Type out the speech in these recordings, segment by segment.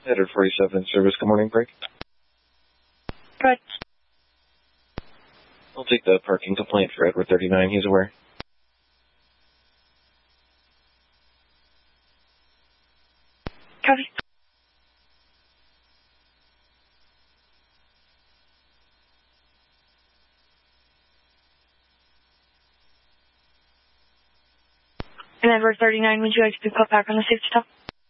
Headed 47 in service. Good morning, break. Good. I'll take the parking complaint for Edward 39. He's aware. Copy. And Edward 39, would you like to be put back on the safety stop?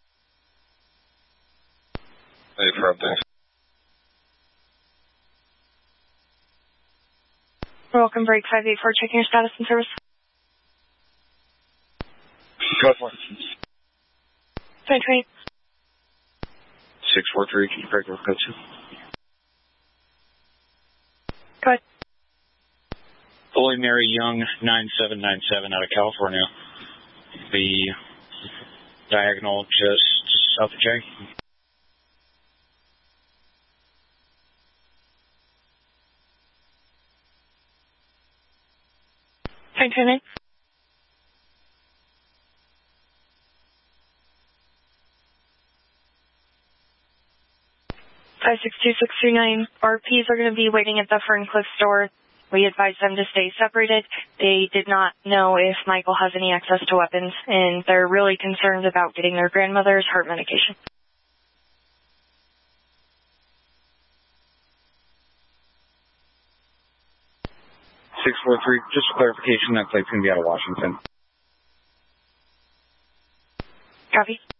Hey, from thanks. Welcome, break 584, checking your status and service. Code 1. 2028. 643, can you break with code 2? Go ahead. Holy Mary Young, 9797 out of California. The diagonal just south of J. Trying to name. Five 62639 RPs are going to be waiting at the Ferncliff store. We advised them to stay separated. They did not know if Michael has any access to weapons, and they're really concerned about getting their grandmother's heart medication. 643, just for clarification, that flight's going to be out of Washington. Copy.